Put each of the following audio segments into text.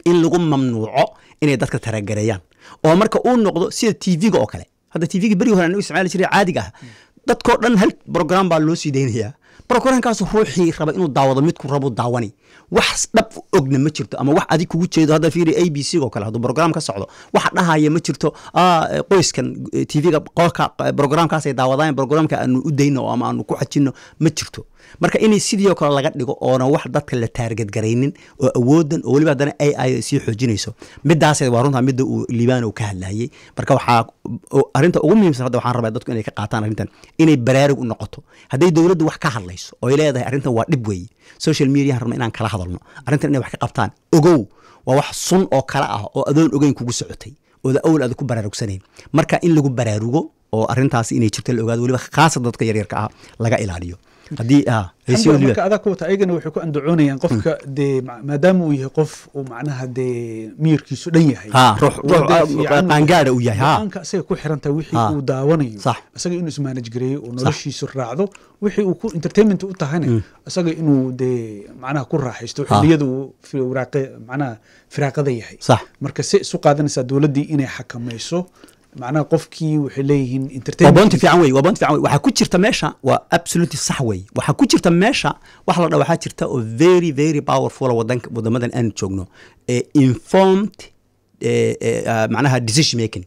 in lagu mamnuuco inay dadka taragarayaan oo marka uu noqdo sida TV-ga oo kale hadda TV-ga bari hore anagu isticmaali jiray caadiga ah dadkoo dhan hal program baa loo sii deynayaa programkaas ruuxii raba inuu daawado midku rabo daawani wax dhab ogna ma jirto ama wax adig kugu jeedo hadda fiiri ABC oo kale haduu program ka socdo wax dhahaya ma jirto qoyskan TV-ga qolka programkaas ay daawadaan programka aanu u deyno ama aanu ku xajino ma jirto marka inay sidoo kale laga dhigo oo wax dadka la target gareynin oo awoodan oo waliba hadana AI si xoojinayso midaas waa runta midda uu Liibaan ka hadlayay marka waxa arinta ugu muhiimsan hadda waxaan rabaa dadku inay ka qaataan arintan inay baraarug u noqoto haday dawladdu wax ka hadlayso oo ay leedahay arintan waa dhib weey social media rabna inaan kala hadalno arintan inay wax ka qabtaan ogow waa wax sun oo kala ah oo adoon ogeyn kugu socotay oo awl aad ku baraarugsanayn marka in lagu baraarugo oo arintaas inay jirto la ogaado waliba khaas dadka yaryarka ah laga ilaaliyo hadii marka adag ku taagana wuxuu ku andacoonayaan qofka de maadaama uu yahay qof uu macnaha de miyirkiisu dhan yahay ruux qaangaar uu yahay anka asaga ku xiranta wixii uu daawanayo asaga inuu ismanage gareeyo oo noloshiisu raacdo wixii uu ku entertainment u tahayna asaga inuu de macnaha ku raaxaysto xilliyadu macnaha firaaqada yahay marka si isu qaadanaysa dawladii inay xakamayso macnaha qofkii waxay leeyihiin entertainment وبنت في عوي waxa ku jirta meesha waa absolutely sax way waxa ku jirta meesha wax la dhawaxa jirta oo very powerful wadamadan aan joogno informed macnaha decision making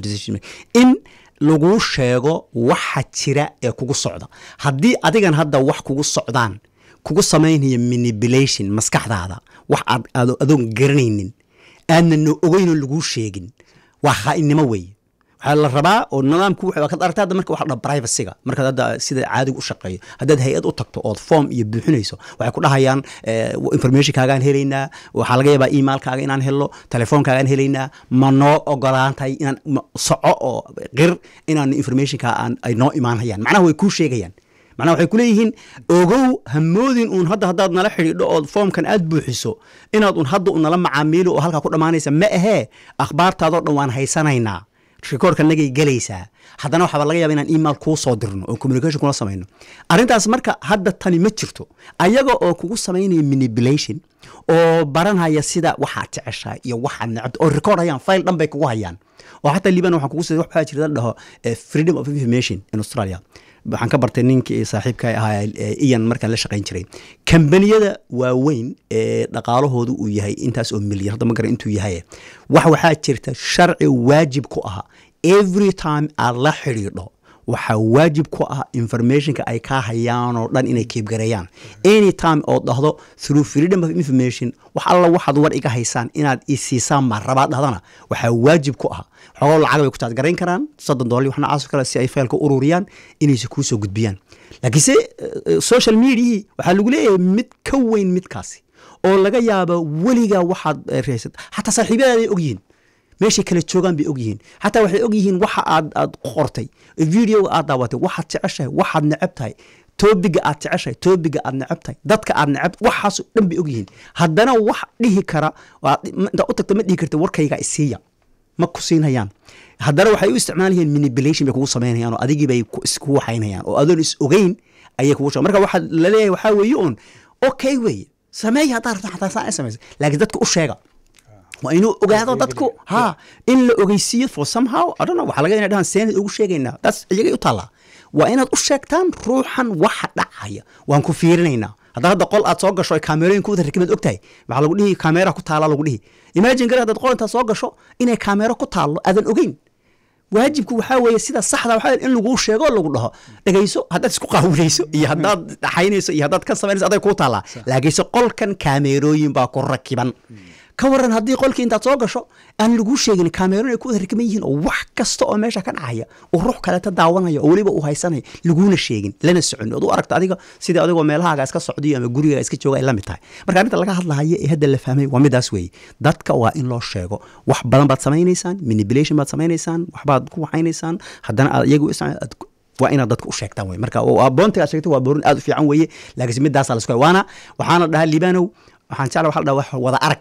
in lagu sheego waxa jira ee kugu socda hadii adigan hadda wax kugu socdaan kugu sameeyay manipulation maskaxdaada wax aad adoon garanaynin aanna ogeyn lagu sheegin waxa inima way la rabaa oo nidaamku waxa ka aragtaa marka waxa privacy-ga marka hadda sida caadiga u shaqeeyo haddaad hay'ad u tagto oo form iyo buuxinayso waxay ku dhahayaan information kaagaan helaynaa waxa laga yaabaa email-kaaga inaan helo telefoon-kaagaan helaynaa ma noo ogolaantay inaan soco oo qir inaan information-ka ay noo imaanayaan macnaha way ku sheegayaan macnaha waxay ku leeyihiin ogow hamoodin uun haddaad nala xidhiidho oo formkan aad buuxiso inaad uun hadda nala macaamiilo oo halka ku dhamaanaysa ma ahee akhbaartaadoo dhan waan haysanaynaa rekoorka nagay galaysaa haddana waxaa laga yaabaa inaan email kuu soo dirno oo communication kula samayno arrintaas marka hadda tani ma jirto ayaga oo kugu samaynaya manipulation oo baranaya sida waxaad jeceshahay iyo waxaad necabto oo record hayaan file dhan bay kugu hayaan oo xataa Liibaan waxaan kugu soo waxaa jirta dhaho freedom of information in Australia waxaan ka bartay ninkii saaxiibka ahaa Ian markaan la shaqayn jiray kambaniyada waaweyn ee dhaqaalahoodu uu yahay intaas oo milyan hadda ma garan intuu yahay waxaa jirta sharci waajib ku ah every time aad la xiriidho waxa waajib ku ah informationka ay ka hayaan oo dhan inay keep gareeyaan anytime oo dhahdo through freedom of information wax alla waxaad war iga haysaan inaad isiisaan ma rabaad dhahdana waxa waajib ku ah xoolo lacag way ku taad gareyn karaan $7 waxna aas kale si ay faylka ururiyaan inay ku soo gudbiyaan laakiin social media waxa lagu leeyahay mid ka weyn midkaasi oo laga yaabo waliga waxaad reesad hatta saaxiibada ay ogyihiin meesha kala joogan bay ogyihiin hatta waxay ogyihiin waxa aad qortay video aad daawatay waxaad jeceshahay waxaad necabtahay topiga aad jeceshahay topiga aad necabtahay dadka aad necab waxaas dhan bay ogyihiin haddana wax dhihi kara inta u tagto ma dhihi kartay warkayga isiiya ma ku siinayaan haddana waxay u isticmaalayeen manipulation bay kugu sameynayaan oo adigii bay isku waxaynayaan oo adoon is ogeyn ayay kugu marka waxa la leeyahay waxa weeye on okay way sameey hadaa rabto xataa saa sameey laakiin dadku u sheega waa inuu ogaado dadku in la ogeysiiyo for somehow I don't know waxa laga inaad seenad ugu sheegaynaa taas iyaga u taala waa inaad u sheegtaan ruuxan waxa dhacaya waan ku fiirinaynaa hadda qol aad soo gasho kaamerooyin ku rakibad ogtahay waxa lagu dhihi kaamera ku taala lagu dhihi imagine gar hadda qol inta soo gasho inay kaamera ku taalo aadan ogeyn waajibku waxa weeye sida saxda waxa in lagu sheego lagu dhaho dhageyso haddaad isku qaawinayso iyo haddaad dhaxaynayso iyo haddaad ka sameynayso aday ku taala laakiin qolkan kaamerooyin baa ku rakiban ka waran haddii qolkii intaad soo gasho aan lagu sheegin kaamerooyin ku rakibman yihiin oo wax kasta oo meesha ka dhacaya oo ruux kale ta daawanaya oo waliba uu haysanay laguna sheegin lana socon oo aragta adiga sida adigoo meelaha iska socdiyo ama guriga iska jooga ay la mid tahay marka inta laga hadlayo ee hadda la fahmay waa midaas weey dadka waa in loo sheego wax badan baad samaynaysaan manipulation baad samaynaysaan wax baad ku waxaynaysaan haddana iyagu waa inaad dadka u sheegtaan way marka boontiga sheegtay waa borin aad u fiican weeye laakiin midaas la isku waxaana dhahaa Liibaanow waxaan jeclahay waxa la dhahaa wada arag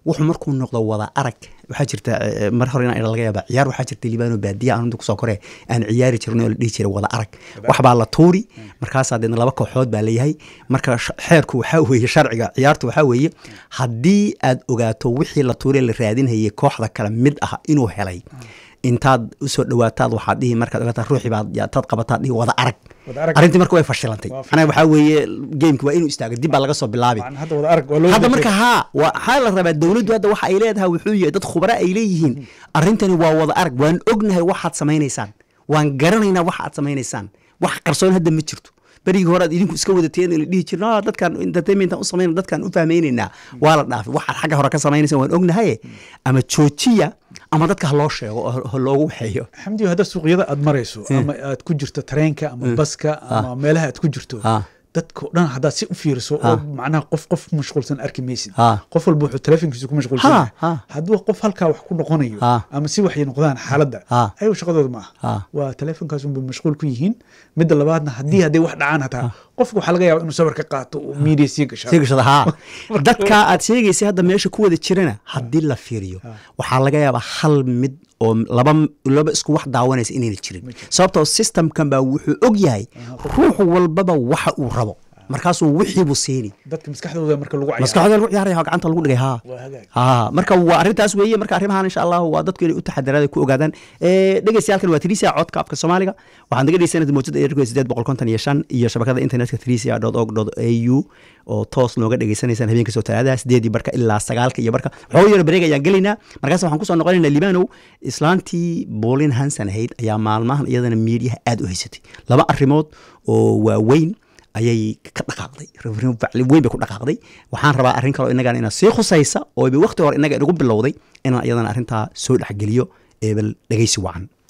wuxuu markuu noqdo wada arag waxaa jirta mar hore inaan laga yaaba ciyaar waxaa jirta libaano baadiya aan kusoo koree aan ciyaari jirnay oo la dhihi jiray wada arag wax baa la tuuri markaasaa deedna laba kooxood baa leeyahay marka xeerku waxaa weeye sharciga ciyaartu waxaa weeye haddii aad ogaato wixii la tuuray la raadinhayay kooxda kale mid ah inuu helay intaad usoo dhawaataad waxaad dhihi markaad ogaataa ruuxii baad qabataad dhihi wada arag arrintii marka way fashilantay macnaha waxaa weeye geemki waa inuu istaago dib baa laga soo bilaabi hadda marka waxaa la rabaa dowladdu hadda waxa ay leedahay wuxuu yahay dad khubara ay leeyihiin arrintani waa wada arag waan ognahay waxaad samaynaysaan waan garanaynaa waxa aad samaynaysaan wax qarsoon hadda ma jirto berigii hore aad idinku iska wadateen la dhihi jirna dadkan entertainmentan u samayna dadkan u fahmaynaynaa waa la dhaafay waxaad xagga hore ka samaynaysan waan ognahay ama joojiya ama dadka ha loo sheego oo loogu waxeeyo xamdi hadda suuqyada aad marayso ama aad ku jirto tareenka ama baska ama meelaha aad ku jirto dadka dhan haddaad si u fiiriso oo macnaha qof mashquulsan arki maysid qof walba wuxuu telefonkiisa ku mashquulsan hadduu qof halkaa wax ku noqonayo ama si waxay noqdaan xaaladda ayuu shaqadooda ma aha waa telefonkaas unbay mashquul ku yihiin midda labaadna hadday wax dhacaan hataa qofku waxaa laga yaaba inuu sawir ka qaato oo media sii gashada dadka aad sheegaysay hadda meesha ku wada jirana haddii la fiiriyo waxaa laga yaabaa hal mid oo laba isku wax daawanaysa inayna jirin sababtoo systemkan baa wuxuu og yahay ruux walbaba waxa uu rabo markaasuu wixii buu siini dadka maskaxdooda marka lagu ciyaaraya gacanta lagu dhigay marka waa arrintaas weeye marka arrimahan insha allah waa dadku inay u taxadaraad ku ogaadaan dhegeystayaal waa Trisia codka afka Soomaaliga waxaan dhegeysanad moojada eerku 855 iyo shabakada internetka trisia.org.au oo toos nooga dhegeysanaysaan habeenka soo talaadaha 8 barka ilaa 9 iyo barka waxoo yar bareeg ayaan gelinaa markaas waxaan ku soo noqonaynaa Libaano islaantii Pauline Hanson ahayd ayaa maalmahan iyadana media aad u haysatay laba arrimood oo waaweyn ayay ka dhaqaaqday weyn bay ku dhaqaaqday waxaan rabaa arrin kale oo inagana inaa sii khusaysa oo waqti hore inaga igu bilowday inaan iyadana arrintaa soo dhexgeliyo bal dhegeysi wacan